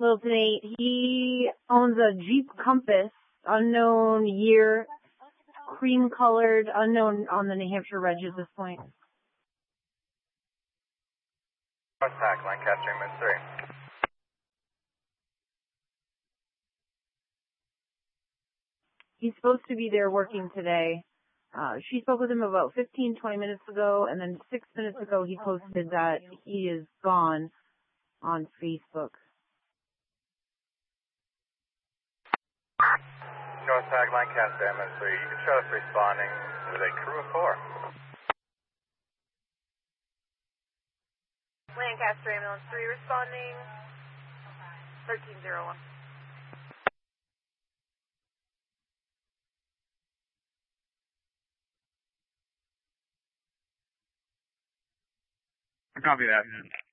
Littleton 8. He owns a Jeep Compass, unknown year, cream-colored, unknown on the New Hampshire reg at this point. Contact, Lancaster, Missouri. He's supposed to be there working today. She spoke with him about 15, 20 minutes ago, and then 6 minutes ago he posted that he is gone on Facebook. North Tag, Lancaster, Missouri. You can show us responding with a crew of 4. Lancaster Ambulance 3 responding, 1301. Copy that.